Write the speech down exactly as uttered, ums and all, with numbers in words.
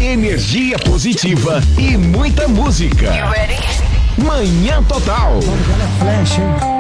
energia positiva e muita música. Manhã Total. Flash, hein?